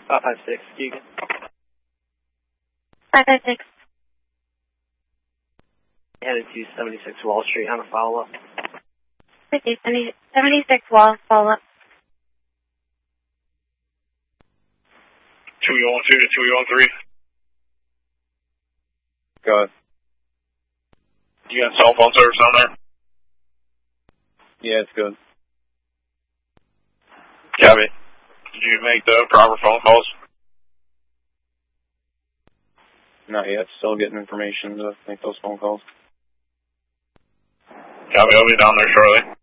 556, Keegan. 556. Headed to 76 Wall Street on a follow-up. 76 Wall, follow-up. 212 to 213. Go ahead. You got cell phone service on there? Yeah, it's good. Copy. Did you make the proper phone calls? Not yet. Still getting information to make those phone calls. Copy. I'll be down there shortly.